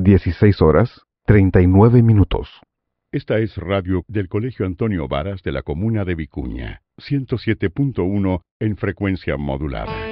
16:39. Esta es radio del Colegio Antonio Varas de la comuna de Vicuña, 107.1 en frecuencia modulada.